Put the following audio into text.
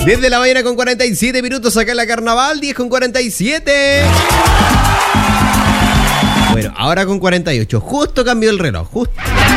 10 de la mañana con 47 minutos acá en la Carnaval, 10 con 47. Bueno, ahora con 48. Justo cambió el reloj, justo.